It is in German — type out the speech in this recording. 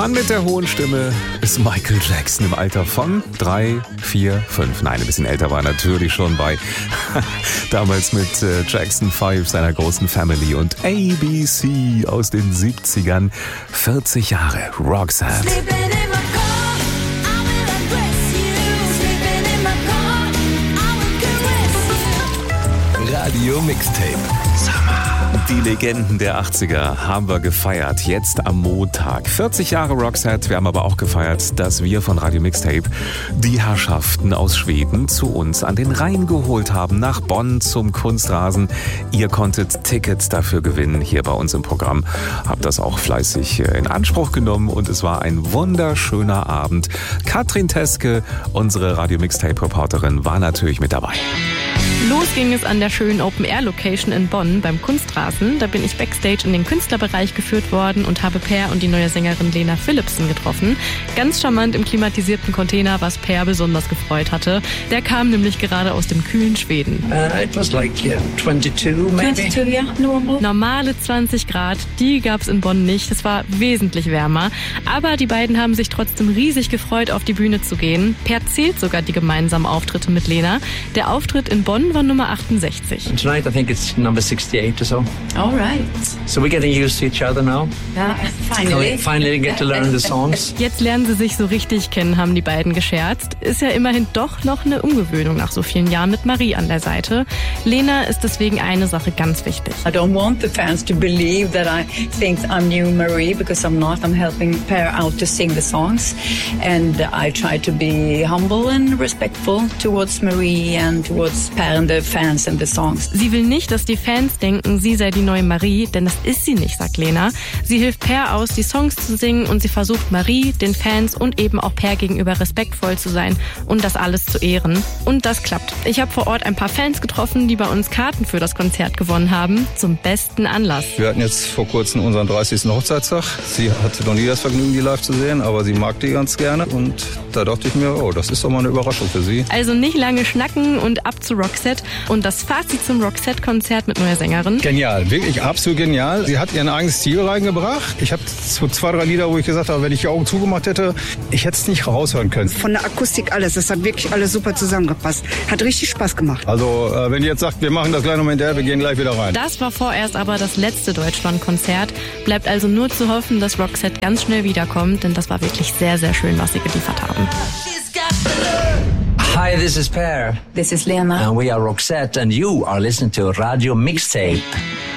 Mann mit der hohen Stimme ist Michael Jackson im Alter von 3, 4, 5. Nein, ein bisschen älter war er natürlich schon bei damals mit Jackson 5, seiner großen Family und ABC aus den 70ern. 40 Jahre Roxette. Radio Mixtape. Die Legenden der 80er haben wir gefeiert, jetzt am Montag. 40 Jahre Roxette. Wir haben aber auch gefeiert, dass wir von Radio Mixtape die Herrschaften aus Schweden zu uns an den Rhein geholt haben, nach Bonn zum Kunstrasen. Ihr konntet Tickets dafür gewinnen hier bei uns im Programm. Habt das auch fleißig in Anspruch genommen und es war ein wunderschöner Abend. Katrin Teske, unsere Radio Mixtape-Reporterin, war natürlich mit dabei. Los ging es an der schönen Open-Air-Location in Bonn beim Kunstrasen. Da bin ich backstage in den Künstlerbereich geführt worden und habe Per und die neue Sängerin Lena Philipsen getroffen. Ganz charmant im klimatisierten Container, was Per besonders gefreut hatte. Der kam nämlich gerade aus dem kühlen Schweden. It was like 22 maybe. 22, yeah, normal. Normale 20 Grad, die gab es in Bonn nicht. Es war wesentlich wärmer. Aber die beiden haben sich trotzdem riesig gefreut, auf die Bühne zu gehen. Per zählt sogar die gemeinsamen Auftritte mit Lena. Der Auftritt in Bonn war Nummer 68. And tonight I think it's number 68 or so. All right. So we're getting used to each other now. Yeah, finally. Finally get to learn the songs. Jetzt lernen sie sich so richtig kennen, haben die beiden gescherzt. Ist ja immerhin doch noch eine Umgewöhnung nach so vielen Jahren mit Marie an der Seite. Lena ist deswegen eine Sache ganz wichtig. I don't want the fans to believe that I think I'm new Marie, because I'm not. I'm helping Per out to sing the songs. And I try to be humble and respectful towards Marie and towards Per and the fans and the songs. Sie will nicht, dass die Fans denken, sie sei die neue Marie, denn das ist sie nicht, sagt Lena. Sie hilft Per aus, die Songs zu singen und sie versucht Marie, den Fans und eben auch Per gegenüber respektvoll zu sein und das alles zu ehren. Und das klappt. Ich habe vor Ort ein paar Fans getroffen, die bei uns Karten für das Konzert gewonnen haben, zum besten Anlass. Wir hatten jetzt vor kurzem unseren 30. Hochzeitstag. Sie hatte noch nie das Vergnügen, die live zu sehen, aber sie mag die ganz gerne und da dachte ich mir, oh, das ist doch mal eine Überraschung für sie. Also nicht lange schnacken und ab zu Roxette. Und das Fazit zum Roxette-Konzert mit neuer Sängerin. Genial, wirklich absolut genial. Sie hat ihren eigenes Stil reingebracht. Ich habe so 2, 3 Lieder, wo ich gesagt habe, wenn ich die Augen zugemacht hätte, ich hätte es nicht raushören können. Von der Akustik alles, das hat wirklich alles super zusammengepasst. Hat richtig Spaß gemacht. Also wenn ihr jetzt sagt, wir machen das gleich nochmal hinterher, wir gehen gleich wieder rein. Das war vorerst aber das letzte Deutschland-Konzert. Bleibt also nur zu hoffen, dass Roxette ganz schnell wiederkommt, denn das war wirklich sehr, sehr schön, was sie geliefert haben. Hi, this is Per. This is Lena. And we are Roxette and you are listening to Radio Mixtape.